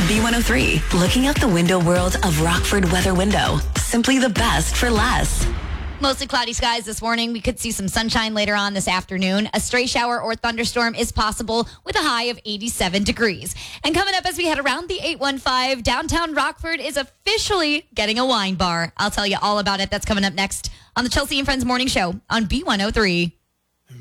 B103, looking out the window world of Rockford Weather Window. Simply the best for less. Mostly cloudy skies this morning. We could see some sunshine later on this afternoon. A stray shower or thunderstorm is possible with a high of 87 degrees. And coming up as we head around the 815, downtown Rockford is officially getting a wine bar. I'll tell you all about it. That's coming up next on the Chelsea and Friends Morning Show on B103.